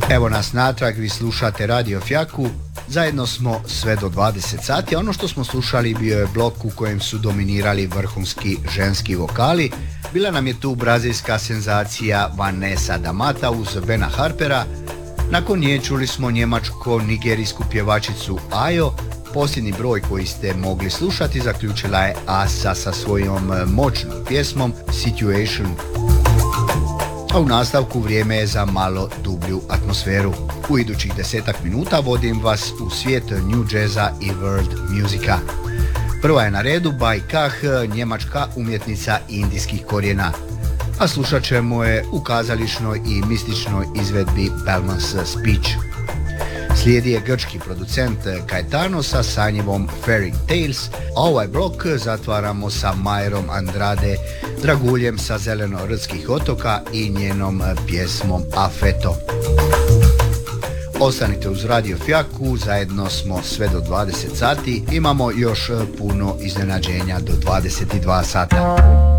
Evo nas natrag, vi slušate Radio Fjaku, zajedno smo sve do 20 sati, a ono što smo slušali bio je blok u kojem su dominirali vrhunski ženski vokali. Bila nam je tu brazilska senzacija Vanessa da Mata uz Bena Harpera, nakon nje čuli smo njemačko-nigerijsku pjevačicu Ayo. Posljednji broj koji ste mogli slušati zaključila je Asa sa svojom moćnom pjesmom Situation. A u nastavku vrijeme je za malo dublju atmosferu. U idućih 10 minuta vodim vas u svijet new jazza i world musika. Prva je na redu Bai Kah, njemačka umjetnica indijskih korijena, a slušat ćemo je u kazališnoj i mističnoj izvedbi Belmonts Speech. Slijedi je grčki producent Caetano sa sanjivom Fairy Tales, a ovaj blok zatvaramo sa Majerom Andrade, draguljem sa Zeleno-Rtskih otoka i njenom pjesmom Afeto. Ostanite uz Radio Fjaku, zajedno smo sve do 20 sati, imamo još puno iznenađenja do 22 sata.